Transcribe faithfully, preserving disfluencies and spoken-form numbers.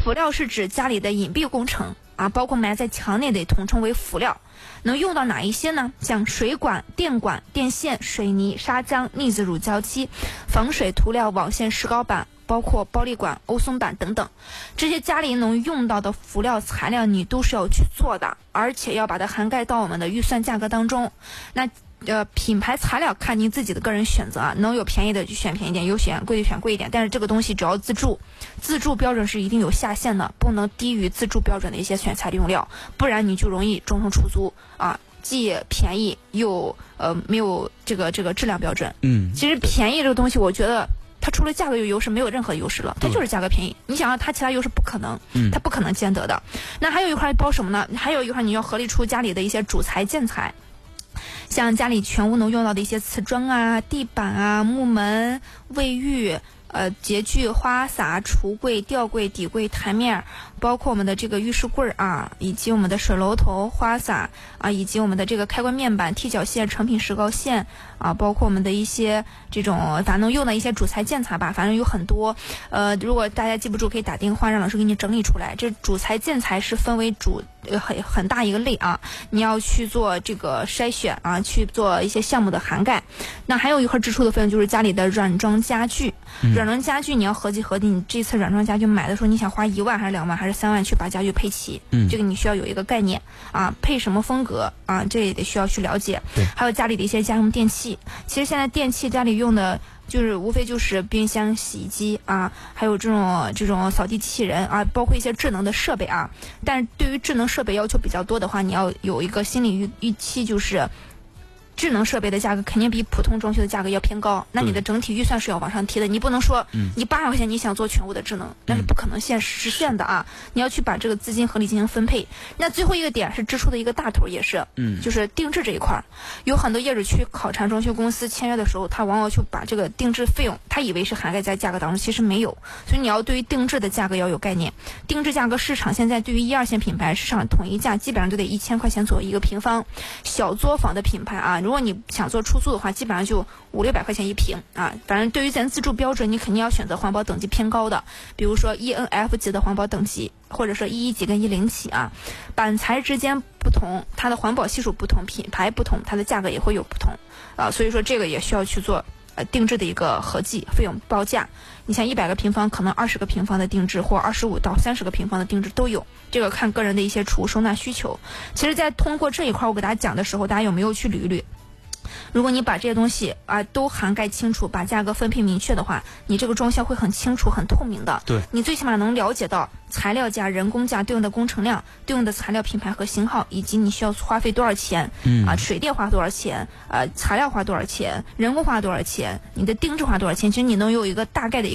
辅料是指家里的隐蔽工程啊，包括埋在墙内的统称为辅料。能用到哪一些呢？像水管、电管、电线、水泥、砂浆、腻子乳胶漆、防水涂料、网线、石膏板，包括玻璃管、欧松板等等，这些家里能用到的辅料材料你都是要去做的，而且要把它涵盖到我们的预算价格当中。那呃，品牌材料看您自己的个人选择啊，能有便宜的就选便宜点，有选贵就选贵一点。但是这个东西只要自助，自助标准是一定有下限的，不能低于自助标准的一些选材用料，不然你就容易终成出租啊，既便宜又呃没有这个这个质量标准。 嗯， 其实便宜这个东西，我觉得它除了价格有优势，没有任何优势了，它就是价格便宜。你想要它其他优势不可能，它不可能兼得的。那还有一块包什么呢？还有一块你要合理出家里的一些主材建材。像家里全屋能用到的一些瓷砖啊、地板啊、木门、卫浴、呃洁具、花洒、橱柜、吊柜、底柜、台面，包括我们的这个浴室柜啊，以及我们的水龙头、花洒啊，以及我们的这个开关面板、踢脚线、成品石膏线啊，包括我们的一些这种反正能用的一些主材建材吧，反正有很多。呃，如果大家记不住，可以打电话让老师给你整理出来。这主材建材是分为主呃很很大一个类啊，你要去做这个筛选啊，去做一些项目的涵盖。那还有一块支出的费用就是家里的软装家具。嗯、软装家具你要合计合计，你这次软装家具买的时候，你想花一万还是两万还是三万去把家具配齐？嗯，这个你需要有一个概念啊，配什么风格啊，这也得需要去了解。 对， 还有家里的一些家用电器，其实现在电器家里用的就是无非就是冰箱、洗衣机啊，还有这种这种扫地机器人啊，包括一些智能的设备啊。但是对于智能设备要求比较多的话，你要有一个心理预预期，就是智能设备的价格肯定比普通装修的价格要偏高，那你的整体预算是要往上提的。你不能说你八万块钱你想做全屋的智能，那是不可能现实现的啊！你要去把这个资金合理进行分配。那最后一个点是支出的一个大头，也是，嗯，就是定制这一块。有很多业主去考察装修公司签约的时候，他往往就把这个定制费用，他以为是涵盖在价格当中，其实没有。所以你要对于定制的价格要有概念。定制价格市场现在对于一二线品牌市场统一价基本上就得一千块钱左右一个平方，小作坊的品牌啊。如果你想做出租的话，基本上就五六百块钱一平啊。反正对于咱自助标准，你肯定要选择环保等级偏高的，比如说 E N F 级的环保等级，或者说一一级跟一零级啊。板材之间不同，它的环保系数不同，品牌不同，它的价格也会有不同啊。所以说这个也需要去做呃定制的一个合计费用报价。你像一百个平方，可能二十个平方的定制，或二十五到三十个平方的定制都有，这个看个人的一些储物收纳需求。其实在通过这一块我给大家讲的时候，大家有没有去捋一捋？如果你把这些东西啊都涵盖清楚，把价格分配明确的话，你这个装修会很清楚、很透明的。 对， 你最起码能了解到材料价、人工价、对应的工程量、对应的材料品牌和型号，以及你需要花费多少钱，嗯啊，水电花多少钱，呃，材料花多少钱，人工花多少钱，你的定制花多少钱，其实你能有一个大概的一个